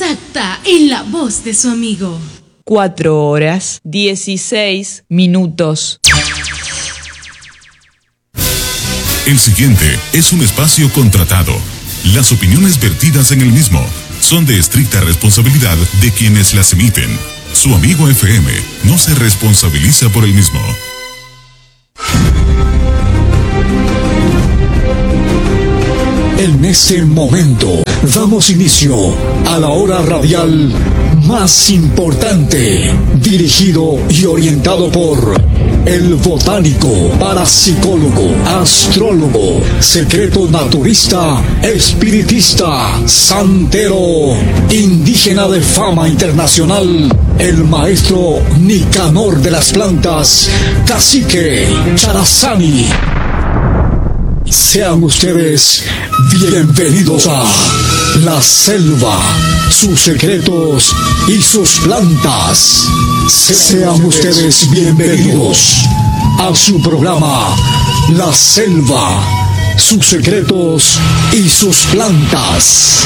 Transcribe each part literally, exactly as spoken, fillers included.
exacta en la voz de su amigo. Cuatro horas, dieciséis minutos. El siguiente es un espacio contratado. Las opiniones vertidas en el mismo son de estricta responsabilidad de quienes las emiten. Su amigo F M no se responsabiliza por el mismo. En este momento damos inicio a la hora radial más importante, dirigido y orientado por el botánico, parapsicólogo, astrólogo, secreto naturista, espiritista, santero, indígena de fama internacional, el maestro Nicanor de las plantas, Cacique Charazani. Sean ustedes bienvenidos a La Selva, sus secretos y sus plantas. Sean ustedes bienvenidos a su programa La Selva, sus secretos y sus plantas.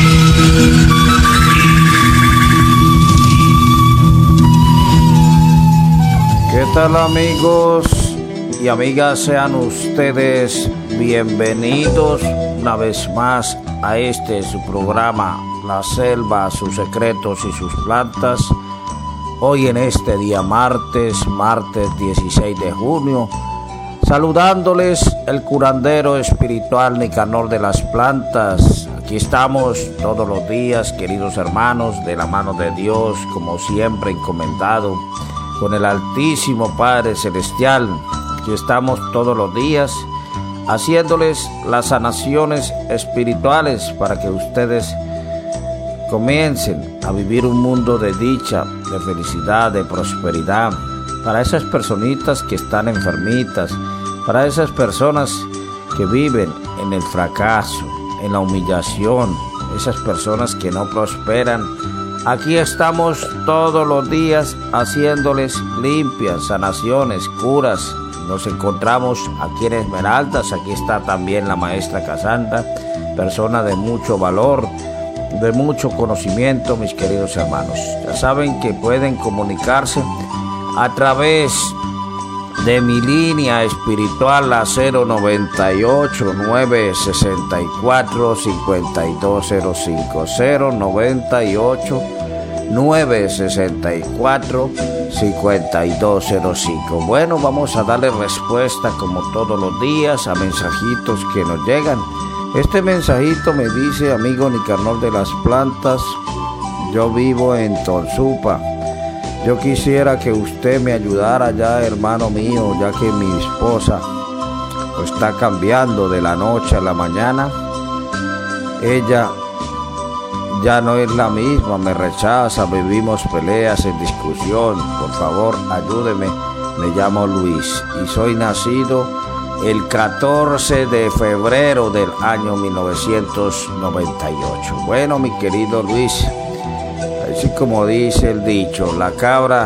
¿Qué tal, amigos y amigas? Sean ustedes bienvenidos una vez más a este su programa La Selva, sus secretos y sus plantas. Hoy en este día martes, martes dieciséis de junio, saludándoles el curandero espiritual Nicanor de las plantas. Aquí estamos todos los días, queridos hermanos, de la mano de Dios, como siempre encomendado con el Altísimo Padre Celestial. Aquí estamos todos los días haciéndoles las sanaciones espirituales para que ustedes comiencen a vivir un mundo de dicha, de felicidad, de prosperidad. Para esas personitas que están enfermitas, para esas personas que viven en el fracaso, en la humillación, esas personas que no prosperan, aquí estamos todos los días haciéndoles limpias, sanaciones, curas. Nos encontramos aquí en Esmeraldas. Aquí está también la maestra Casandra, persona de mucho valor, de mucho conocimiento, mis queridos hermanos. Ya saben que pueden comunicarse a través de mi línea espiritual, la cero noventa y ocho, nueve sesenta y cuatro, cincuenta y dos cero cinco, cero noventa y ocho, nueve sesenta y cuatro, cincuenta y dos cero cinco. Bueno, vamos a darle respuesta como todos los días a mensajitos que nos llegan. Este mensajito me dice: amigo Nicanor de las plantas, yo vivo en Tonsupa. Yo quisiera que usted me ayudara ya, hermano mío, ya que mi esposa pues, está cambiando de la noche a la mañana. Ella ya no es la misma, me rechaza, vivimos peleas en discusión. Por favor, ayúdeme. Me llamo Luis y soy nacido el catorce de febrero del año mil novecientos noventa y ocho. Bueno, mi querido Luis, así como dice el dicho, la cabra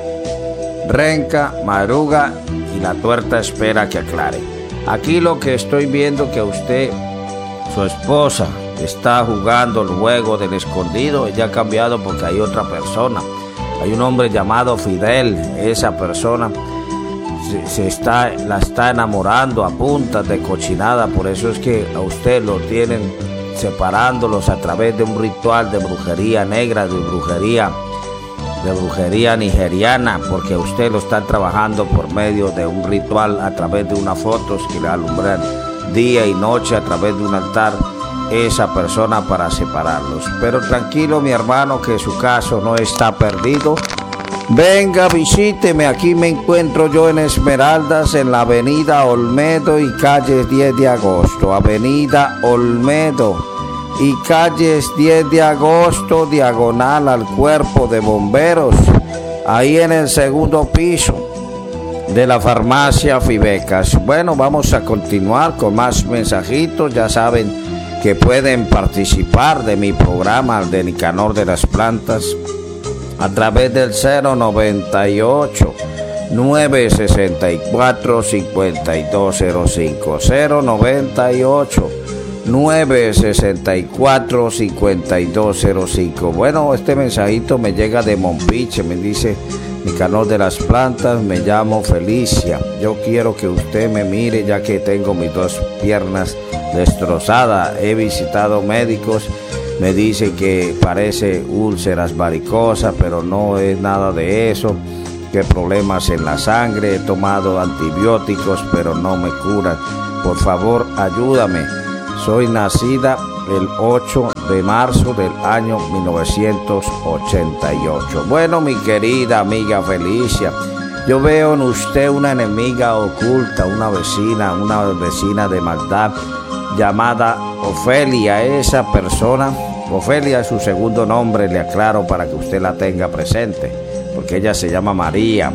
renca, madruga y la tuerta espera que aclare. Aquí lo que estoy viendo que a usted, su esposa, está jugando el juego del escondido. Ella ha cambiado porque hay otra persona. Hay un hombre llamado Fidel. Esa persona se, se está, la está enamorando a puntas de cochinada. Por eso es que a usted lo tienen separándolos a través de un ritual de brujería negra, de brujería, de brujería nigeriana, porque a usted lo están trabajando por medio de un ritual a través de unas fotos que le alumbran día y noche a través de un altar esa persona para separarlos. Pero tranquilo, mi hermano, que su caso no está perdido. Venga, visíteme. Aquí me encuentro yo en Esmeraldas, en la avenida Olmedo y calles diez de agosto. Avenida Olmedo y calles diez de agosto, diagonal al cuerpo de bomberos, ahí en el segundo piso de la farmacia Fibecas. Bueno, vamos a continuar con más mensajitos. Ya saben que pueden participar de mi programa de Nicanor de las Plantas a través del cero noventa y ocho, nueve sesenta y cuatro, cincuenta y dos cero cinco, cero noventa y ocho, nueve seis cuatro, cinco dos cero cinco. Bueno, este mensajito me llega de Monpiche, me dice Nicanor de las Plantas, me llamo Felicia. Yo quiero que usted me mire ya que tengo mis dos piernas destrozadas. He visitado médicos, me dice que parece úlceras varicosas, pero no es nada de eso. Que problemas en la sangre, he tomado antibióticos, pero no me curan. Por favor, ayúdame. Soy nacida el ocho de marzo del año mil novecientos ochenta y ocho. Bueno, mi querida amiga Felicia, yo veo en usted una enemiga oculta, una vecina, una vecina de maldad llamada Ofelia. Esa persona, Ofelia es su segundo nombre, le aclaro para que usted la tenga presente, porque ella se llama María.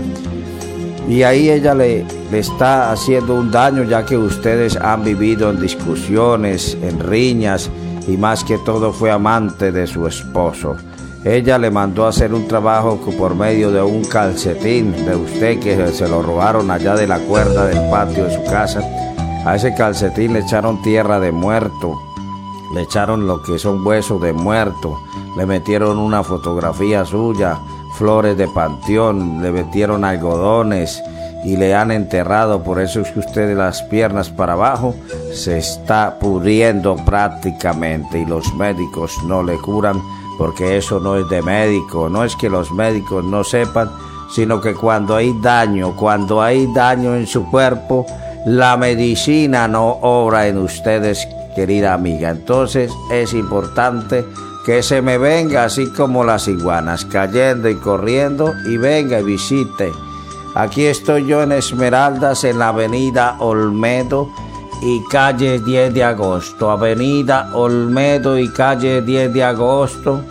Y ahí ella le, le está haciendo un daño, ya que ustedes han vivido en discusiones, en riñas, y más que todo fue amante de su esposo. Ella le mandó a hacer un trabajo por medio de un calcetín de usted que se lo robaron allá de la cuerda del patio de su casa. A ese calcetín le echaron tierra de muerto, le echaron lo que son huesos de muerto, le metieron una fotografía suya, flores de panteón, le metieron algodones y le han enterrado. Por eso es que usted de las piernas para abajo se está pudriendo prácticamente y los médicos no le curan, porque eso no es de médico. No es que los médicos no sepan, sino que cuando hay daño, cuando hay daño en su cuerpo, la medicina no obra en ustedes, querida amiga. Entonces es importante que se me venga así como las iguanas, cayendo y corriendo, y venga y visite. Aquí estoy yo en Esmeraldas, en la avenida Olmedo y calle diez de agosto. Avenida Olmedo y calle diez de agosto,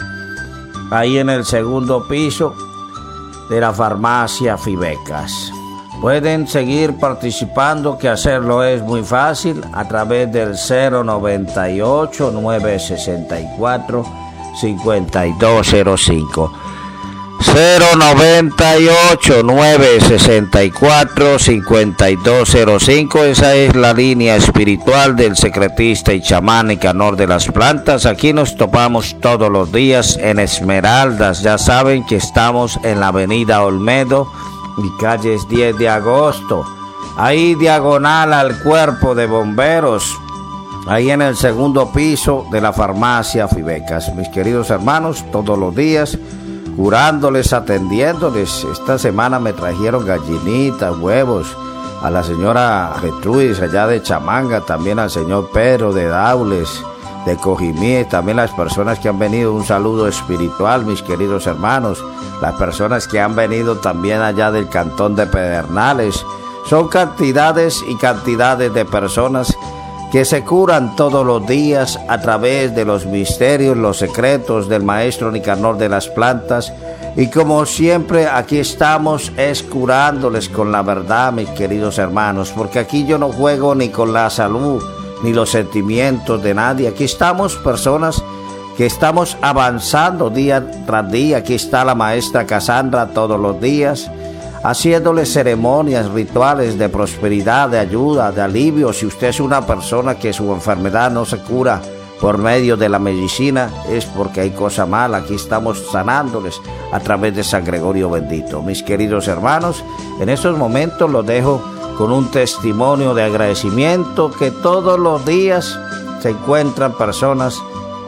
ahí en el segundo piso de la farmacia Fibecas. Pueden seguir participando, que hacerlo es muy fácil, a través del cero noventa y ocho, nueve sesenta y cuatro, cincuenta y dos cero cinco. cero noventa y ocho, nueve sesenta y cuatro, cincuenta y dos cero cinco. Esa es la línea espiritual del secretista y chamán Nicanor de las Plantas. Aquí nos topamos todos los días en Esmeraldas. Ya saben que estamos en la avenida Olmedo y calles diez de agosto, ahí diagonal al cuerpo de bomberos, ahí en el segundo piso de la farmacia Fibecas. Mis queridos hermanos, todos los días curándoles, atendiéndoles. Esta semana me trajeron gallinitas, huevos, a la señora Gertrudis allá de Chamanga, también al señor Pedro de Daules, de Cojimí, también las personas que han venido, un saludo espiritual, mis queridos hermanos. Las personas que han venido también allá del cantón de Pedernales. Son cantidades y cantidades de personas que se curan todos los días a través de los misterios, los secretos del maestro Nicanor de las Plantas. Y como siempre, aquí estamos es curándoles con la verdad, mis queridos hermanos, porque aquí yo no juego ni con la salud ni los sentimientos de nadie. Aquí estamos personas que estamos avanzando día tras día. Aquí está la maestra Cassandra todos los días, haciéndole ceremonias, rituales de prosperidad, de ayuda, de alivio. Si usted es una persona que su enfermedad no se cura por medio de la medicina, es porque hay cosa mala. Aquí estamos sanándoles a través de San Gregorio Bendito. Mis queridos hermanos, en estos momentos los dejo con un testimonio de agradecimiento, que todos los días se encuentran personas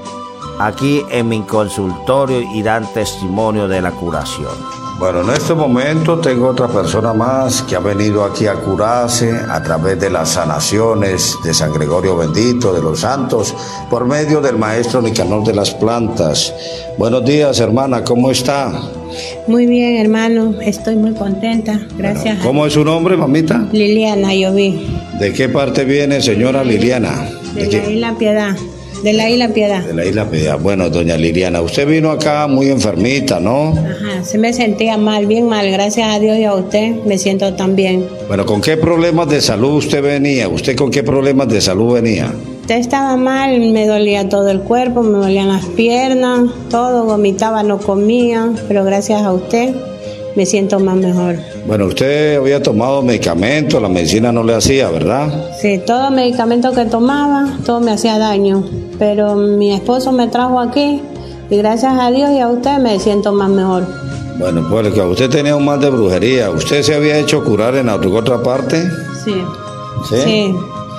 aquí en mi consultorio y dan testimonio de la curación. Bueno, en este momento tengo otra persona más que ha venido aquí a curarse a través de las sanaciones de San Gregorio Bendito, de los santos, por medio del maestro Nicanor de las Plantas. Buenos días, hermana, ¿cómo está? Muy bien, hermano, estoy muy contenta, gracias. Bueno, ¿cómo es su nombre, mamita? Liliana Lloví. ¿De qué parte viene, señora Liliana? De, ¿De la qué? Isla Piedad. De la Isla Piedad. De la Isla Piedad. Bueno, doña Liliana, usted vino acá muy enfermita, ¿no? Ajá, se me sentía mal, bien mal, gracias a Dios y a usted me siento tan bien. Bueno, ¿con qué problemas de salud usted venía? ¿Usted con qué problemas de salud venía? Usted estaba mal, me dolía todo el cuerpo, me dolían las piernas, todo, vomitaba, no comía, pero gracias a usted me siento más mejor. Bueno, usted había tomado medicamentos, la medicina no le hacía, ¿verdad? Sí, todo medicamento que tomaba, todo me hacía daño, pero mi esposo me trajo aquí y gracias a Dios y a usted me siento más mejor. Bueno, pues que usted tenía un mal de brujería. ¿Usted se había hecho curar en alguna otra parte? Sí. ¿Sí? Sí.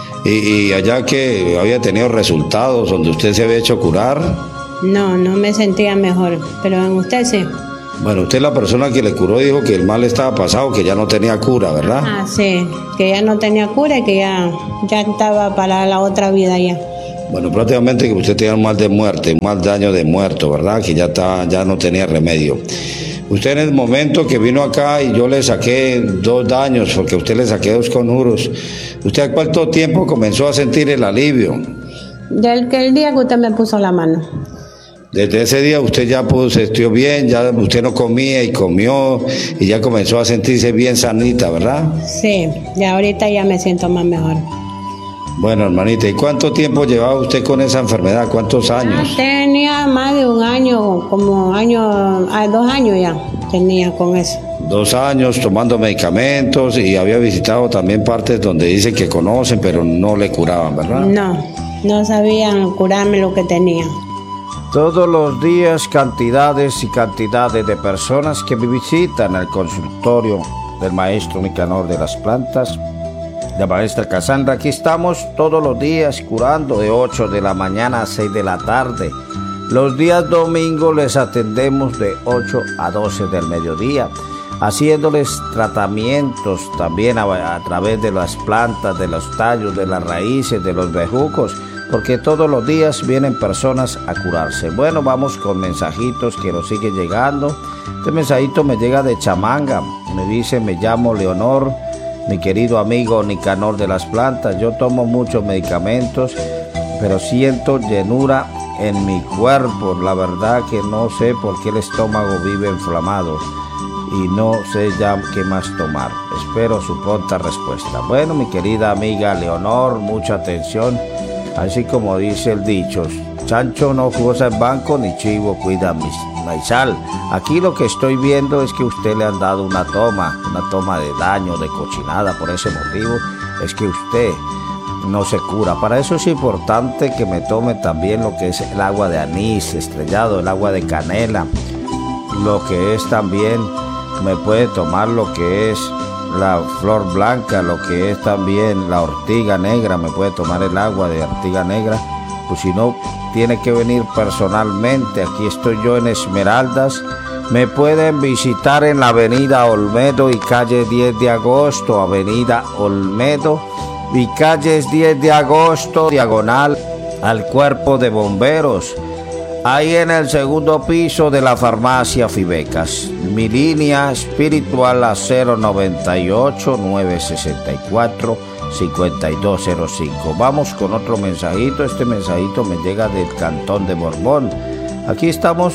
¿Y, y allá que había tenido resultados donde usted se había hecho curar? No, no me sentía mejor, pero en usted sí. Bueno, usted la persona que le curó dijo que el mal estaba pasado, que ya no tenía cura, ¿verdad? Ah, sí, que ya no tenía cura y que ya, ya estaba para la otra vida ya. Bueno, prácticamente que usted tenía un mal de muerte, un mal daño de muerto, ¿verdad? Que ya, estaba, ya no tenía remedio. Usted en el momento que vino acá y yo le saqué dos daños, porque a usted le saqué dos conjuros, ¿usted a cuánto tiempo comenzó a sentir el alivio? Del que el día que usted me puso la mano. Desde ese día usted ya pues, se sintió bien, ya usted no comía y comió y ya comenzó a sentirse bien sanita, ¿verdad? Sí, y ahorita ya me siento más mejor. Bueno, hermanita, ¿y cuánto tiempo llevaba usted con esa enfermedad? ¿Cuántos años? Ya tenía más de un año, como año, ah, dos años ya tenía con eso. Dos años tomando medicamentos y había visitado también partes donde dicen que conocen, pero no le curaban, ¿verdad? No, no sabían curarme lo que tenía. Todos los días cantidades y cantidades de personas que me visitan al consultorio del maestro Nicanor de las Plantas, la maestra Casandra. Aquí estamos todos los días curando de ocho de la mañana a seis de la tarde. Los días domingos les atendemos de ocho a doce del mediodía, haciéndoles tratamientos también a, a través de las plantas, de los tallos, de las raíces, de los bejucos, porque todos los días vienen personas a curarse. Bueno, vamos con mensajitos que nos siguen llegando. Este mensajito me llega de Chamanga, me dice: me llamo Leonor, mi querido amigo Nicanor de las Plantas, yo tomo muchos medicamentos, pero siento llenura en mi cuerpo. La verdad que no sé por qué el estómago vive inflamado y no sé ya qué más tomar. Espero su pronta respuesta. Bueno, mi querida amiga Leonor, mucha atención. Así como dice el dicho, chancho no goza el banco ni chivo cuida mis maizal. Aquí lo que estoy viendo es que usted le han dado una toma, una toma de daño, de cochinada. Por ese motivo es que usted no se cura. Para eso es importante que me tome también lo que es el agua de anís estrellado, el agua de canela, lo que es también, me puede tomar lo que es la flor blanca, lo que es también la ortiga negra, me puede tomar el agua de ortiga negra. Pues si no, tiene que venir personalmente. Aquí estoy yo en Esmeraldas. Me pueden visitar en la avenida Olmedo y calle diez de agosto, avenida Olmedo y calles diez de agosto, diagonal al cuerpo de bomberos. Ahí en el segundo piso de la farmacia Fibecas. Mi línea espiritual a cero noventa y ocho, nueve sesenta y cuatro, cincuenta y dos cero cinco. Vamos con otro mensajito. Este mensajito me llega del Cantón de Borbón. Aquí estamos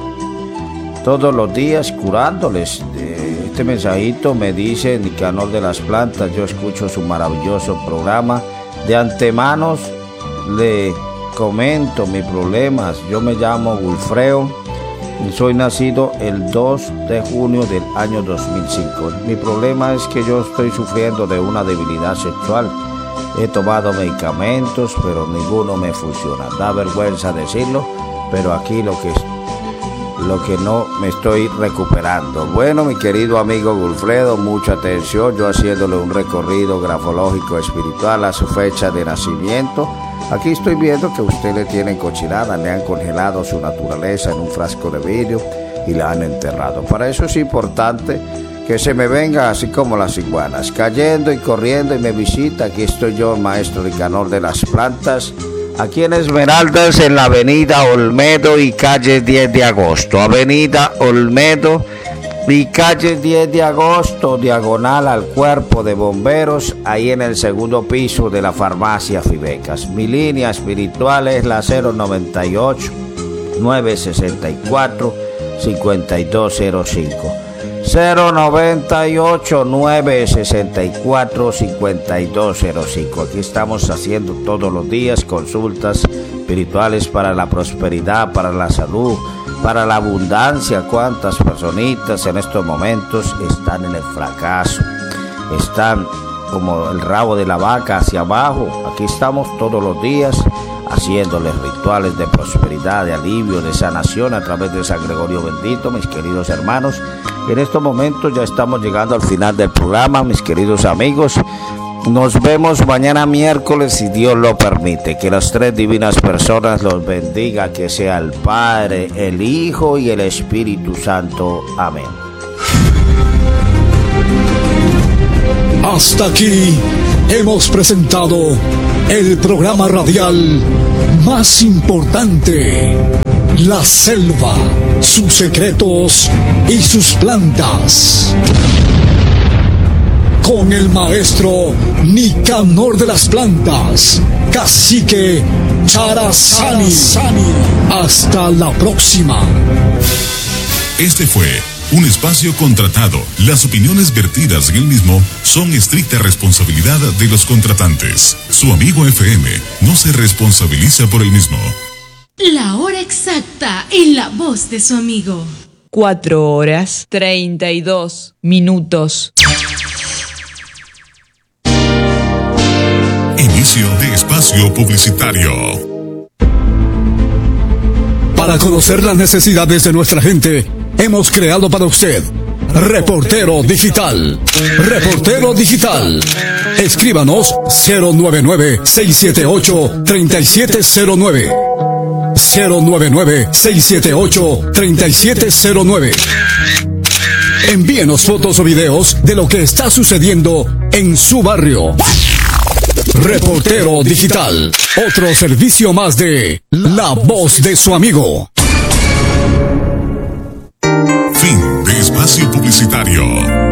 todos los días curándoles. Este mensajito me dice Nicanor de las Plantas: yo escucho su maravilloso programa. De antemano le comento mis problemas. Yo me llamo Gulfreo, soy nacido el dos de junio del año dos mil cinco. Mi problema es que yo estoy sufriendo de una debilidad sexual. He tomado medicamentos, pero ninguno me funciona. Da vergüenza decirlo, pero aquí lo que, lo que no me estoy recuperando. Bueno, mi querido amigo Gulfredo, mucha atención. Yo haciéndole un recorrido grafológico espiritual a su fecha de nacimiento. Aquí estoy viendo que usted le tienen cochinada, le han congelado su naturaleza en un frasco de vidrio y la han enterrado. Para eso es importante que se me venga así como las iguanas, cayendo y corriendo y me visita. Aquí estoy yo, el maestro Nicanor de las Plantas, aquí en Esmeraldas, en la avenida Olmedo y calle diez de agosto. Avenida Olmedo y calle diez de agosto, diagonal al cuerpo de bomberos, ahí en el segundo piso de la farmacia Fibecas. Mi línea espiritual es la cero noventa y ocho, nueve sesenta y cuatro, cincuenta y dos cero cinco. cero noventa y ocho, nueve sesenta y cuatro, cincuenta y dos cero cinco. Aquí estamos haciendo todos los días consultas espirituales para la prosperidad, para la salud, para la abundancia. Cuántas personitas en estos momentos están en el fracaso, están como el rabo de la vaca hacia abajo. Aquí estamos todos los días haciéndoles rituales de prosperidad, de alivio, de sanación a través de San Gregorio Bendito, mis queridos hermanos. En estos momentos ya estamos llegando al final del programa, mis queridos amigos. Nos vemos mañana miércoles si Dios lo permite. Que las tres divinas personas los bendiga, que sea el Padre, el Hijo y el Espíritu Santo. Amén. Hasta aquí hemos presentado el programa radial más importante, La Selva, sus secretos y sus plantas, con el maestro Nicanor de las Plantas, Cacique Charazani. Hasta la próxima. Este fue un espacio contratado. Las opiniones vertidas en el mismo son estricta responsabilidad de los contratantes. Su amigo F M no se responsabiliza por el mismo. La hora exacta y la voz de su amigo. Cuatro horas treinta y dos minutos. Inicio de espacio publicitario. Para conocer las necesidades de nuestra gente, hemos creado para usted Reportero Digital. Reportero Digital. Escríbanos cero nueve nueve, seis siete ocho, tres siete cero nueve. cero nueve nueve, seis siete ocho, tres siete cero nueve. Envíenos fotos o videos de lo que está sucediendo en su barrio. Reportero Digital. Otro servicio más de La Voz de su amigo. Fin de espacio publicitario.